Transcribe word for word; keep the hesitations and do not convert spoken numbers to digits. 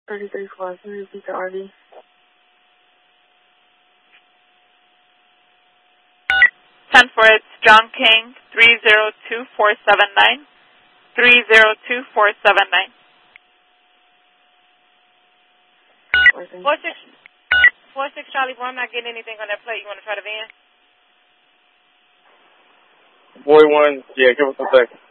thirty-three four, can you repeat the R V? ten four, it's John King, three zero two four seven nine, three zero two four seven nine. four six, four six Charlie Brown, I'm not getting anything on that plate. You want to try the van? Boy one, yeah, give us a second.